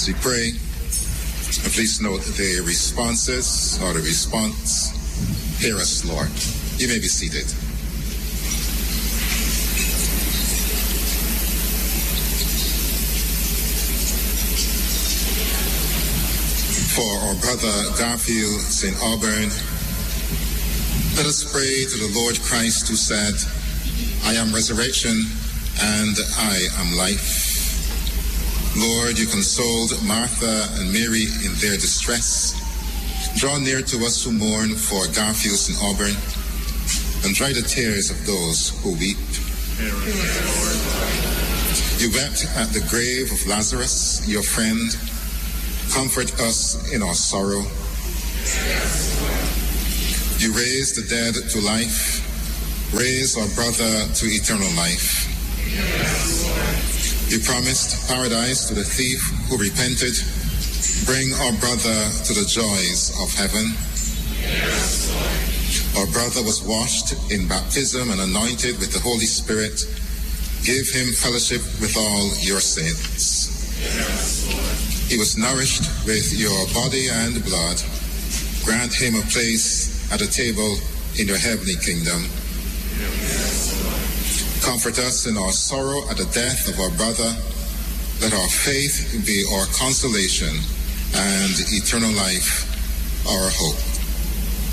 As we pray, please note the responses or the response. Hear us, Lord. You may be seated. For our brother Garfield St. Auburn, let us pray to the Lord Christ, who said, I am resurrection and I am life. Lord, you consoled Martha and Mary in their distress. Draw near to us who mourn for Garfield St. Auburn, and dry the tears of those who weep. You wept at the grave of Lazarus, your friend. Comfort us in our sorrow. You raised the dead to life. Raise our brother to eternal life. You promised paradise to the thief who repented. Bring our brother to the joys of heaven. Our brother was washed in baptism and anointed with the Holy Spirit. Give him fellowship with all your saints. He was nourished with your body and blood. Grant him a place at a table in your heavenly kingdom. Comfort us in our sorrow at the death of our brother. Let our faith be our consolation and eternal life our hope.